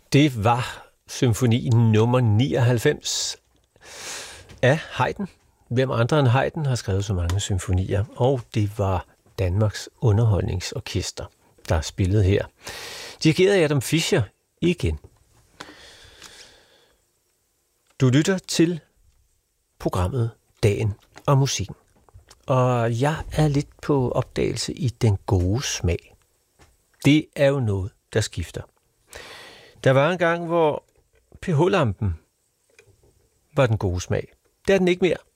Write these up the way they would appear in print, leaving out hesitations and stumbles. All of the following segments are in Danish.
Det var symfoni nummer 99 af Haydn. Hvem andre end Haydn har skrevet så mange symfonier? Og det var Danmarks Underholdningsorkester, der spillede her. Dirigeret af Adam Fischer igen. Du lytter til programmet Dagen og Musikken. Og jeg er lidt på opdagelse i den gode smag. Det er jo noget, der skifter. Der var en gang, hvor pH-lampen var den gode smag. Det er den ikke mere.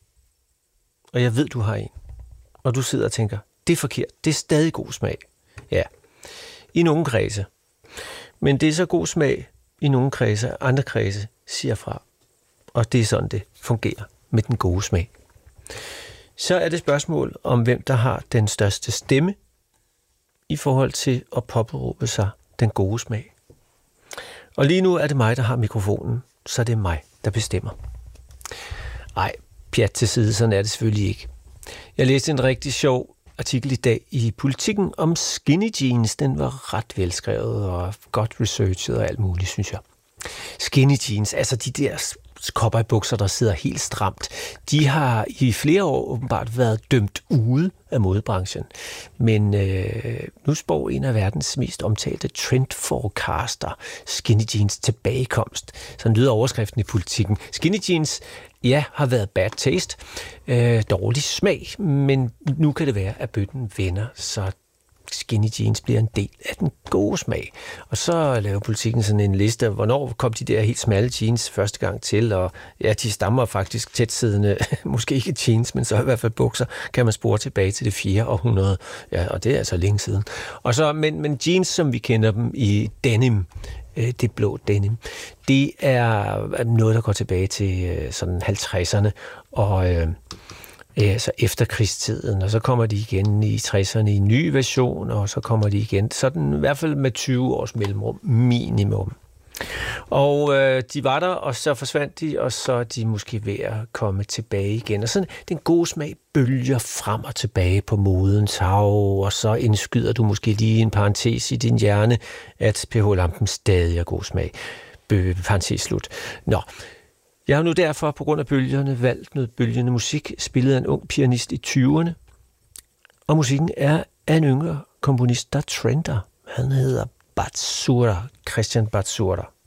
Og jeg ved, du har en. Og du sidder og tænker, det er forkert. Det er stadig god smag. Ja, i nogle kredse. Men det er så god smag i nogle kredse, andre kredse siger fra. Og det er sådan, det fungerer med den gode smag. Så er det spørgsmål om, hvem der har den største stemme i forhold til at påberåbe sig den gode smag. Og lige nu er det mig, der har mikrofonen, så det er mig, der bestemmer. Ej, pjat til side, sådan er det selvfølgelig ikke. Jeg læste en rigtig sjov artikel i dag i Politiken om skinny jeans. Den var ret velskrevet og godt researchet og alt muligt, synes jeg. Skinny jeans, altså de der cowboybukser, der sidder helt stramt, de har i flere år åbenbart været dømt ude af modebranchen. Men nu spår en af verdens mest omtalte trendforecaster skinny jeans tilbagekomst. Sådan lyder overskriften i Politiken. Skinny jeans, ja, har været bad taste, dårlig smag, men nu kan det være, at bøtten vender, så skinny jeans bliver en del af den gode smag. Og så laver Politiken sådan en liste af, hvornår kom de der helt smalle jeans første gang til, og ja, de stammer faktisk tætsiddende, måske ikke jeans, men så i hvert fald bukser, kan man spore tilbage til det 4. århundrede, ja, og det er altså længe siden. Og så, men jeans, som vi kender dem i denim, det blå denim, det er noget, der går tilbage til sådan 50'erne, og så efterkrigstiden, og så kommer de igen i 60'erne i en ny version, og så kommer de igen, sådan i hvert fald med 20 års mellemrum, minimum. Og de var der, og så forsvandt de, og så er de måske ved at komme tilbage igen. Og sådan den gode smag bølger frem og tilbage på modens hav, og så indskyder du måske lige en parentes i din hjerne, at pH-lampen stadig er god smag. Parentes slut. Nå. Jeg har nu derfor på grund af bølgerne valgt noget bølgende musik, spillet af en ung pianist i 20'erne. Og musikken er af en yngre komponist, der trender. Han hedder Batsura, Christian Batsura.